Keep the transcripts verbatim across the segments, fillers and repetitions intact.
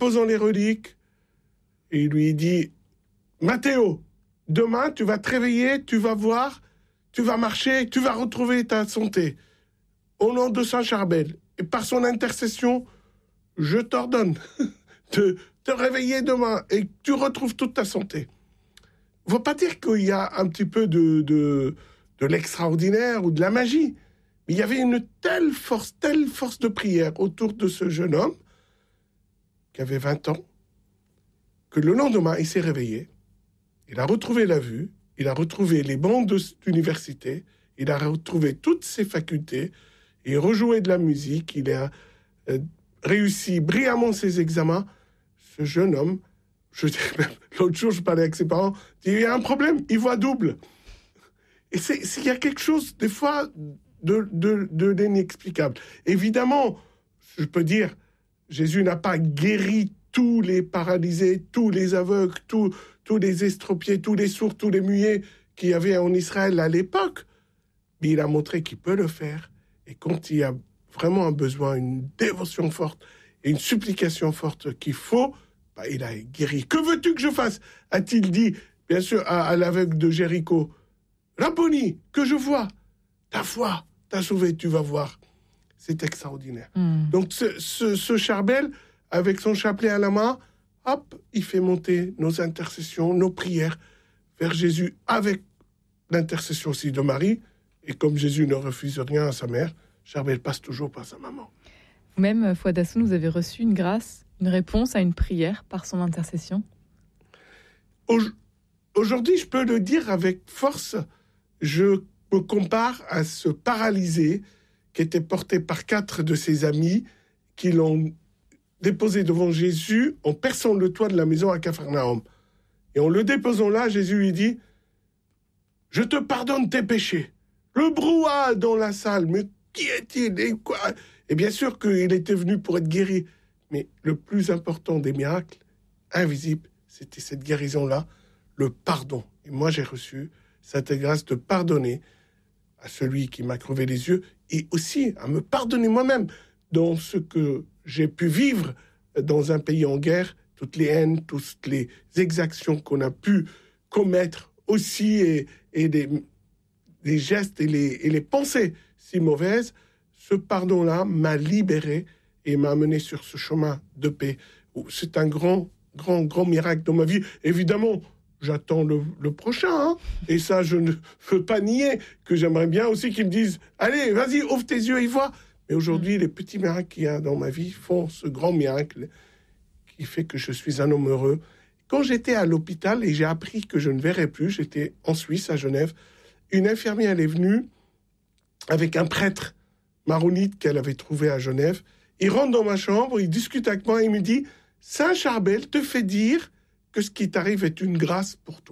déposant les reliques, et il lui dit « Matthéo, demain, tu vas te réveiller, tu vas voir, tu vas marcher, tu vas retrouver ta santé. Au nom de Saint Charbel, et par son intercession, je t'ordonne de te réveiller demain et que tu retrouves toute ta santé. » Il ne faut pas dire qu'il y a un petit peu de, de, de l'extraordinaire ou de la magie, mais il y avait une telle force, telle force de prière autour de ce jeune homme qui avait vingt ans, que le lendemain, il s'est réveillé, il a retrouvé la vue, il a retrouvé les bancs de l'université, il a retrouvé toutes ses facultés, il rejouait de la musique, il a euh, réussi brillamment ses examens. Ce jeune homme, je dirais même, l'autre jour, je parlais avec ses parents, il dit, il y a un problème, il voit double. Et c'est, c'est, il y a quelque chose, des fois, de, de, de l'inexplicable. Évidemment, je peux dire, Jésus n'a pas guéri tous les paralysés, tous les aveugles, tous, tous les estropiés, tous les sourds, tous les muets qu'il y avait en Israël à l'époque. Mais il a montré qu'il peut le faire. Et quand il y a vraiment un besoin, une dévotion forte et une supplication forte qu'il faut, bah, il a guéri. « Que veux-tu que je fasse ?» a-t-il dit, bien sûr, à, à l'aveugle de Jéricho. « Rabboni, que je vois. Ta foi t'a sauvé, tu vas voir. » C'est extraordinaire. Mmh. Donc ce, ce, ce Charbel, avec son chapelet à la main, hop, il fait monter nos intercessions, nos prières vers Jésus, avec l'intercession aussi de Marie. Et comme Jésus ne refuse rien à sa mère, Charbel passe toujours par sa maman. Vous-même, Fouad Hassoun, vous avez reçu une grâce, une réponse à une prière par son intercession? Aujourd'hui, je peux le dire avec force, je me compare à ce paralysé qui était porté par quatre de ses amis qui l'ont déposé devant Jésus en perçant le toit de la maison à Capharnaüm. Et en le déposant là, Jésus lui dit « Je te pardonne tes péchés ». Le brouhaha dans la salle, mais qui est-il et quoi? Et bien sûr qu'il était venu pour être guéri, mais le plus important des miracles, invisibles, c'était cette guérison-là, le pardon. Et moi, j'ai reçu cette grâce de pardonner à celui qui m'a crevé les yeux et aussi à me pardonner moi-même dans ce que j'ai pu vivre dans un pays en guerre, toutes les haines, toutes les exactions qu'on a pu commettre aussi et, et des, des gestes et les, et les pensées si mauvaises. Ce pardon-là m'a libéré et m'a amené sur ce chemin de paix. C'est un grand, grand, grand miracle dans ma vie. Évidemment, j'attends le, le prochain. Hein, et ça, je ne veux pas nier que j'aimerais bien aussi qu'ils me disent « Allez, vas-y, ouvre tes yeux et vois ». Mais aujourd'hui, les petits miracles qu'il y a dans ma vie font ce grand miracle qui fait que je suis un homme heureux. Quand j'étais à l'hôpital et j'ai appris que je ne verrais plus, j'étais en Suisse, à Genève, une infirmière est venue avec un prêtre maronite qu'elle avait trouvé à Genève. Il rentre dans ma chambre, il discute avec moi, il me dit « Saint Charbel te fait dire que ce qui t'arrive est une grâce pour toi. »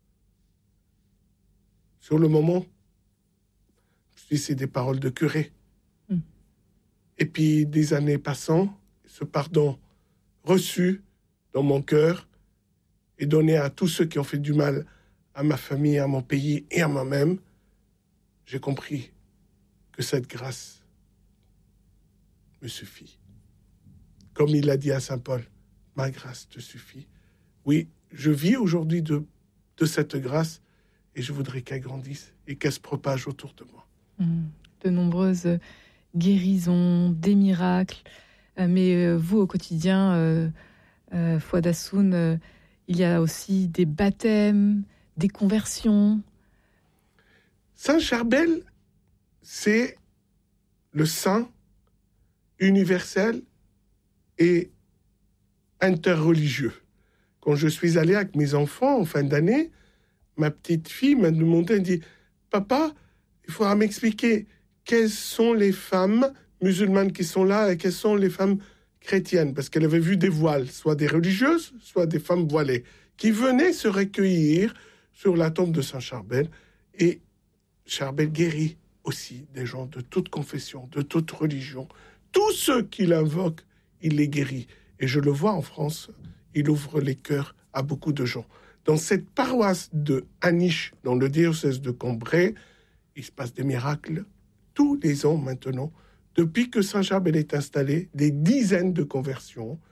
Sur le moment, je dis c'est des paroles de curé. Mm. Et puis, des années passant, ce pardon reçu dans mon cœur et donné à tous ceux qui ont fait du mal à ma famille, à mon pays et à moi-même, j'ai compris que cette grâce me suffit. Comme il l'a dit à Saint Paul, ma grâce te suffit. Oui, je vis aujourd'hui de, de cette grâce et je voudrais qu'elle grandisse et qu'elle se propage autour de moi. De nombreuses guérisons, des miracles, mais vous, au quotidien, euh, euh, Fouad Hassoun, euh, il y a aussi des baptêmes, des conversions. Saint Charbel, c'est le saint universel et interreligieux. Quand je suis allé avec mes enfants en fin d'année, ma petite fille m'a demandé, elle dit « Papa, il faudra m'expliquer quelles sont les femmes musulmanes qui sont là et quelles sont les femmes chrétiennes. » Parce qu'elle avait vu des voiles, soit des religieuses, soit des femmes voilées, qui venaient se recueillir sur la tombe de Saint Charbel. Et Charbel guérit aussi des gens de toute confession, de toute religion. Tous ceux qui l'invoquent, il les guérit. Et je le vois en France, il ouvre les cœurs à beaucoup de gens. Dans cette paroisse de Aniche, dans le diocèse de Cambrai, il se passe des miracles tous les ans maintenant. Depuis que Saint Charbel est installé, des dizaines de conversions,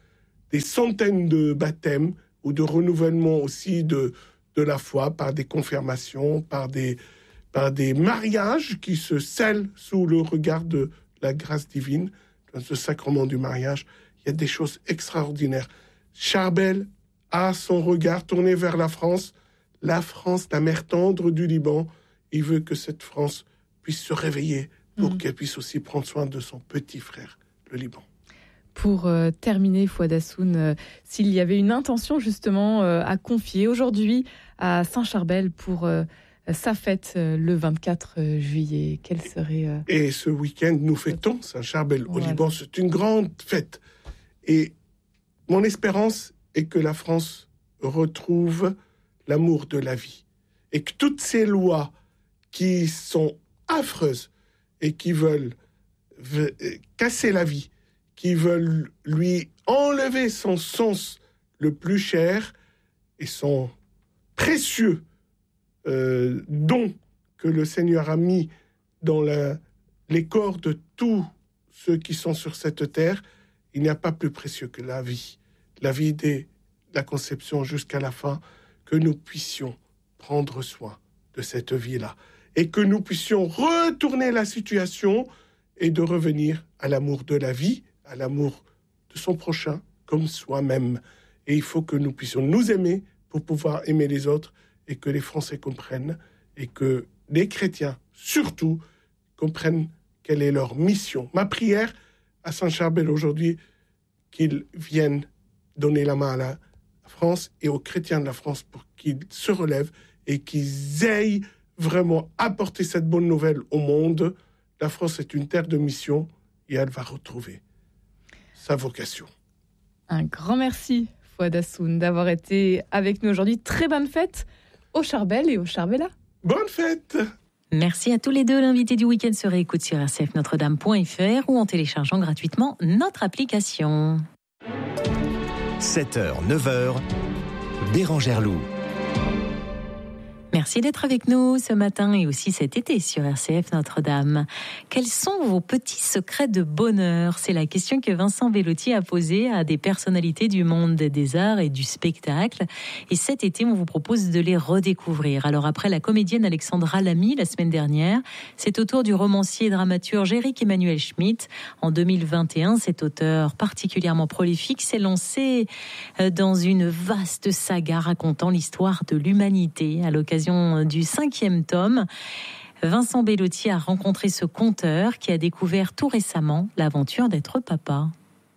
des centaines de baptêmes ou de renouvellement aussi de, de la foi par des confirmations, par des, par des mariages qui se scellent sous le regard de la grâce divine, dans ce sacrement du mariage. Il y a des choses extraordinaires. Charbel a son regard tourné vers la France, la France, la mère tendre du Liban. Il veut que cette France puisse se réveiller pour mmh. qu'elle puisse aussi prendre soin de son petit frère, le Liban. Pour euh, terminer, Fouad Hassoun, euh, s'il y avait une intention justement euh, à confier aujourd'hui à Saint-Charbel pour euh, sa fête euh, le vingt-quatre juillet, quelle serait... Euh... Et ce week-end, nous fêtons Saint-Charbel au ouais. Liban. C'est une grande fête. Et mon espérance est que la France retrouve l'amour de la vie. Et que toutes ces lois qui sont affreuses et qui veulent casser la vie, qui veulent lui enlever son sens le plus cher et son précieux euh, don que le Seigneur a mis dans la, les corps de tous ceux qui sont sur cette terre, il n'y a pas plus précieux que la vie. La vie dès la conception jusqu'à la fin, que nous puissions prendre soin de cette vie-là et que nous puissions retourner la situation et de revenir à l'amour de la vie, à l'amour de son prochain comme soi-même. Et il faut que nous puissions nous aimer pour pouvoir aimer les autres et que les Français comprennent et que les chrétiens, surtout, comprennent quelle est leur mission. Ma prière à Saint-Charbel aujourd'hui, qu'ils viennent donner la main à la France et aux chrétiens de la France pour qu'ils se relèvent et qu'ils aillent vraiment apporter cette bonne nouvelle au monde. La France est une terre de mission et elle va retrouver sa vocation. Un grand merci, Fouad Hassoun, d'avoir été avec nous aujourd'hui. Très bonne fête au Charbel et au Charbella. Bonne fête! Merci à tous les deux. L'invité du week-end se réécoute sur r c f notre dame point f r ou en téléchargeant gratuitement notre application. sept heures, neuf heures, Bérangère Loup. Merci d'être avec nous ce matin et aussi cet été sur R C F Notre-Dame. Quels sont vos petits secrets de bonheur ? C'est la question que Vincent Bellotti a posée à des personnalités du monde des arts et du spectacle. Et cet été, on vous propose de les redécouvrir. Alors après la comédienne Alexandra Lamy la semaine dernière, c'est au tour du romancier et dramaturge Éric Emmanuel Schmitt. En deux mille vingt et un, cet auteur particulièrement prolifique s'est lancé dans une vaste saga racontant l'histoire de l'humanité à l'occasion du cinquième tome. Vincent Bellotti a rencontré ce conteur qui a découvert tout récemment l'aventure d'être papa.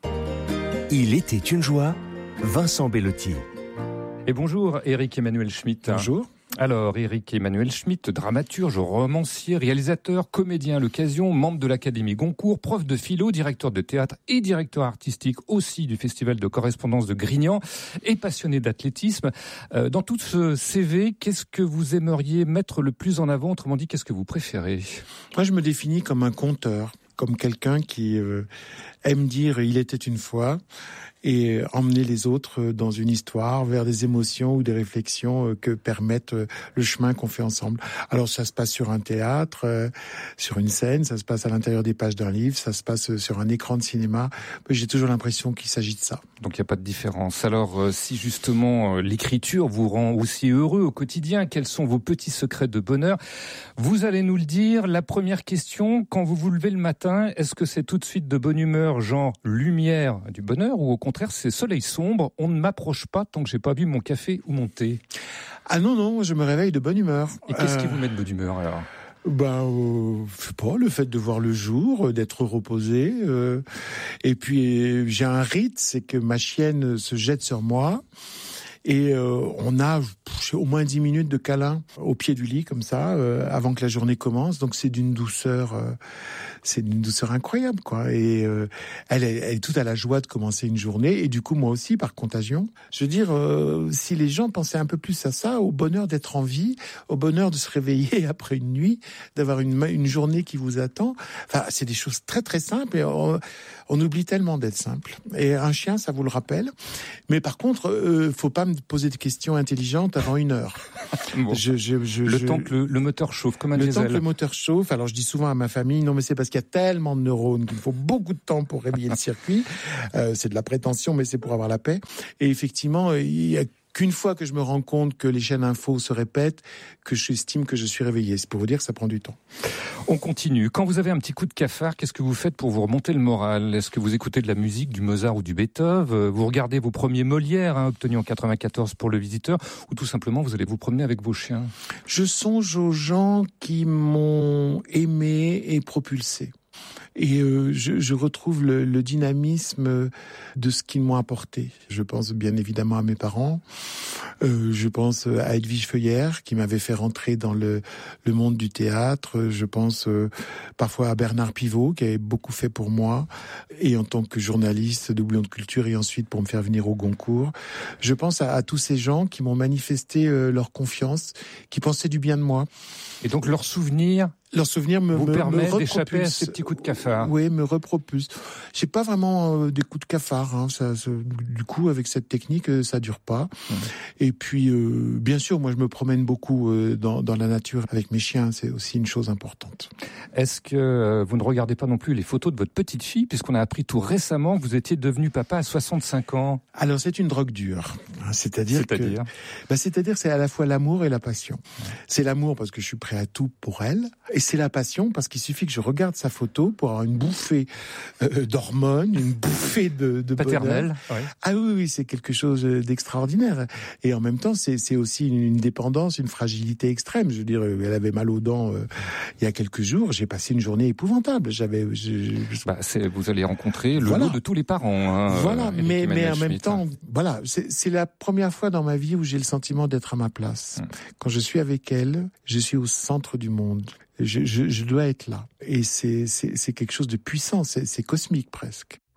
Il était une joie, Vincent Bellotti. Et bonjour Éric Emmanuel Schmitt. Bonjour. Alors, Éric Emmanuel Schmitt, dramaturge, romancier, réalisateur, comédien à l'occasion, membre de l'Académie Goncourt, prof de philo, directeur de théâtre et directeur artistique aussi du Festival de correspondance de Grignan et passionné d'athlétisme. Euh, dans tout ce C V, qu'est-ce que vous aimeriez mettre le plus en avant ? Autrement dit, qu'est-ce que vous préférez ? Moi, je me définis comme un conteur, comme quelqu'un qui euh, aime dire « il était une fois » et emmener les autres dans une histoire, vers des émotions ou des réflexions que permettent le chemin qu'on fait ensemble. Alors ça se passe sur un théâtre, euh, sur une scène, ça se passe à l'intérieur des pages d'un livre, ça se passe sur un écran de cinéma. J'ai toujours l'impression qu'il s'agit de ça. Donc il n'y a pas de différence. Alors euh, si justement euh, l'écriture vous rend aussi heureux au quotidien, quels sont vos petits secrets de bonheur ? Vous allez nous le dire. La première question, quand vous vous levez le matin, est-ce que c'est tout de suite de bonne humeur, genre lumière du bonheur, ou au contraire c'est soleil sombre, on ne m'approche pas tant que j'ai pas bu mon café ou mon thé? Ah non, non, je me réveille de bonne humeur. Et qu'est-ce euh... qui vous met de bonne humeur alors? Ben, euh, je sais pas, le fait de voir le jour, d'être reposé. Euh, et puis, j'ai un rite, c'est que ma chienne se jette sur moi. Et euh, on a pff, au moins dix minutes de câlin au pied du lit, comme ça, euh, avant que la journée commence. Donc c'est d'une douceur, euh, c'est d'une douceur incroyable, quoi. Et euh, elle, est, elle est toute à la joie de commencer une journée. Et du coup, moi aussi, par contagion. Je veux dire, euh, si les gens pensaient un peu plus à ça, au bonheur d'être en vie, au bonheur de se réveiller après une nuit, d'avoir une, une journée qui vous attend. Enfin, c'est des choses très très simples. Et on, on oublie tellement d'être simple. Et un chien, ça vous le rappelle. Mais par contre, euh, faut pas me poser de questions intelligentes avant une heure. Bon. Je, je, je, le je... temps que le, le moteur chauffe, comme un le diesel. Le temps que le moteur chauffe. Alors je dis souvent à ma famille, non mais c'est parce qu'il y a tellement de neurones qu'il faut beaucoup de temps pour réveiller le circuit. Euh, c'est de la prétention, mais c'est pour avoir la paix. Et effectivement, il y a qu'une fois que je me rends compte que les chaînes info se répètent, que j'estime que je suis réveillé. C'est pour vous dire que ça prend du temps. On continue. Quand vous avez un petit coup de cafard, qu'est-ce que vous faites pour vous remonter le moral? Est-ce que vous écoutez de la musique, du Mozart ou du Beethoven? Vous regardez vos premiers Molières, hein, obtenus en quatre-vingt-quatorze pour Le Visiteur, ou tout simplement vous allez vous promener avec vos chiens? Je songe aux gens qui m'ont aimé et propulsé. Et euh, je, je retrouve le, le dynamisme de ce qu'ils m'ont apporté. Je pense bien évidemment à mes parents. Euh, je pense à Edwige Feuillère qui m'avait fait rentrer dans le, le monde du théâtre. Je pense euh, parfois à Bernard Pivot qui avait beaucoup fait pour moi, et en tant que journaliste de Bouillon de Culture, et ensuite pour me faire venir au Goncourt. Je pense à, à tous ces gens qui m'ont manifesté euh, leur confiance, qui pensaient du bien de moi. Et donc leur souvenir Leur souvenir me, vous me, permet me d'échapper à ces petits coups de cafard. Oui, me repropulse. J'ai pas vraiment euh, des coups de cafard. Hein. Ça, ça, du coup, avec cette technique, euh, ça dure pas. Mmh. Et puis, euh, bien sûr, moi, je me promène beaucoup euh, dans, dans la nature avec mes chiens. C'est aussi une chose importante. Est-ce que euh, vous ne regardez pas non plus les photos de votre petite fille, puisqu'on a appris tout récemment que vous étiez devenu papa à soixante-cinq ans? Alors, c'est une drogue dure. C'est-à-dire, c'est-à-dire que, bah, c'est-à-dire, c'est à la fois l'amour et la passion. Mmh. C'est l'amour parce que je suis prêt à tout pour elle. Et c'est la passion parce qu'il suffit que je regarde sa photo pour avoir une bouffée euh, d'hormones, une bouffée de, de paternelle. Ouais. Ah oui, oui, c'est quelque chose d'extraordinaire. Et en même temps, c'est, c'est aussi une, une dépendance, une fragilité extrême. Je veux dire, elle avait mal aux dents euh, il y a quelques jours. J'ai passé une journée épouvantable. J'avais. Je, je... Bah, c'est, vous allez rencontrer le voilà. lot de tous les parents. Hein, voilà, euh, mais, mais en Schmitt. même temps, voilà, c'est, c'est la première fois dans ma vie où j'ai le sentiment d'être à ma place. Hum. Quand je suis avec elle, je suis au centre du monde. Je, je, je dois être là. Et c'est, c'est, c'est quelque chose de puissant, c'est, c'est cosmique presque.